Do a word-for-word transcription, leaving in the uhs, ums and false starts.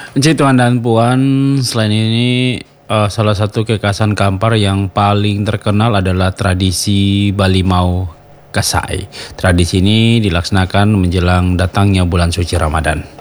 Jadi tuan dan puan, selain ini eh, salah satu kekhasan Kampar yang paling terkenal adalah tradisi Balimau Kasai. Tradisi ini dilaksanakan menjelang datangnya bulan suci Ramadan.